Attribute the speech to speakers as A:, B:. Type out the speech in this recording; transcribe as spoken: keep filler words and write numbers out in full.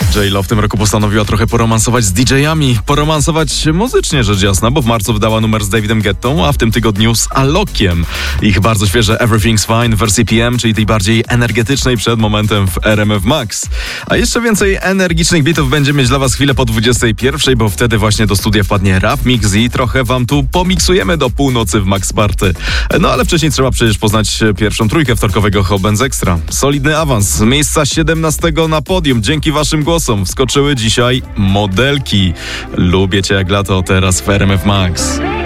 A: J-Lo w tym roku postanowiła trochę poromansować z D J-ami. Poromansować muzycznie rzecz jasna, bo w marcu wydała numer z Davidem Guettą, a w tym tygodniu z Alokiem. Ich bardzo świeże Everything's Fine w wersji P M, czyli tej bardziej energetycznej przed momentem w R M F Max. A jeszcze więcej energicznych bitów będzie mieć dla was chwilę po dwudziestej pierwszej, bo wtedy właśnie do studia wpadnie Rap Mix i trochę wam tu pomiksujemy do północy w Max Party. No ale wcześniej trzeba przecież poznać pierwszą trójkę wtorkowego Hobens Extra. Solidny awans z miejsca siedemnastego na podium. Dzięki waszym głosom wskoczyły dzisiaj modelki. Lubię cię jak lato, teraz w R M F Max.